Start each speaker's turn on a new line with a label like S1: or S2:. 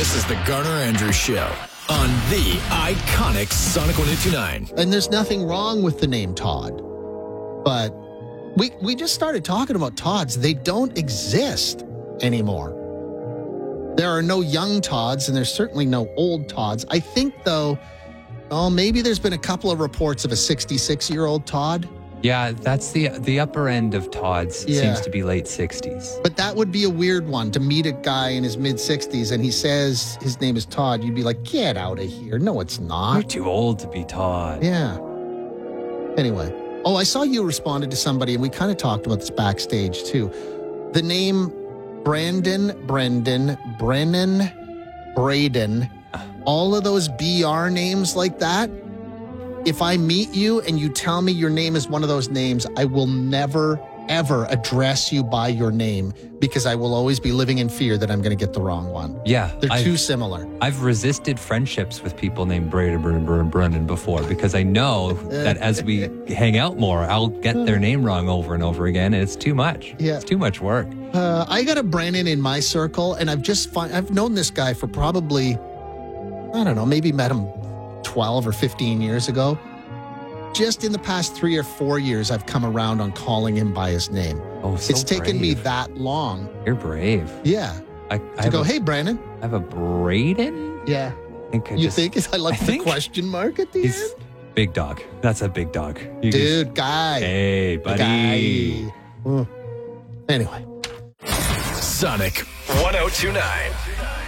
S1: This is the Garner Andrews Show on the iconic Sonic 102.9.
S2: And there's nothing wrong with the name Todd. But we just started talking about Todds. They don't exist anymore. There are no young Todds, and there's certainly no old Todds. I think, though, maybe there's been a couple of reports of a 66-year-old Todd.
S3: Yeah, that's the upper end of Todd's.
S2: Yeah.
S3: Seems to be late 60s.
S2: But that would be a weird one, to meet a guy in his mid-60s and he says his name is Todd. You'd be like, get out of here. No, it's not.
S3: You're too old to be Todd.
S2: Yeah. Anyway. Oh, I saw you responded to somebody, and we kind of talked about this backstage, too. The name Brandon, Brendan, Brennan, Braden, all of those BR names like that, if I meet you and you tell me your name is one of those names, I will never, ever address you by your name because I will always be living in fear that I'm going to get the wrong one.
S3: Yeah.
S2: They're too similar.
S3: I've resisted friendships with people named Brendan before because I know that as we hang out more, I'll get their name wrong over and over again, and it's too much.
S2: Yeah.
S3: It's too much work.
S2: I got a Brandon in my circle, and I've known this guy for probably, I don't know, maybe met him 12 or 15 years ago. Just in the past 3 or 4 years, I've come around on calling him by his name.
S3: Oh, so
S2: it's taken me
S3: brave.
S2: that long.
S3: You're brave.
S2: Yeah. To go, hey, Brandon.
S3: I have a Braden?
S2: Yeah.
S3: You
S2: think? I love the question mark at the end.
S3: Big dog. That's a big dog.
S2: Dude, guy.
S3: Hey, buddy.
S2: Guy. Anyway.
S1: Sonic 102.9.